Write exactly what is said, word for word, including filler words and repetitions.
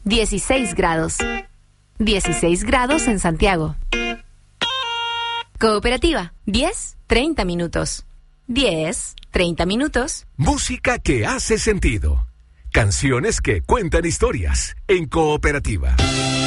dieciséis grados. dieciséis grados en Santiago. Cooperativa, diez, treinta minutos. diez, treinta minutos. Música que hace sentido. Canciones que cuentan historias en Cooperativa.